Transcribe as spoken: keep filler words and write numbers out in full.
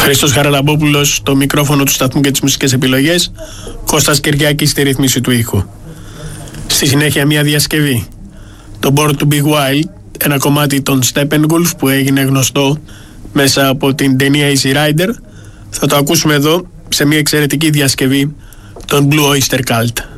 Χρήστος Χαραλαμπόπουλος στο μικρόφωνο του σταθμού και τις μουσικές επιλογές. Κώστας Κυριάκης στη ρύθμιση του ήχου. Στη συνέχεια μια διασκευή. Το Born to Be Wild, ένα κομμάτι των Steppenwolf που έγινε γνωστό μέσα από την ταινία Easy Rider. Θα το ακούσουμε εδώ σε μια εξαιρετική διασκευή των Blue Oyster Cult.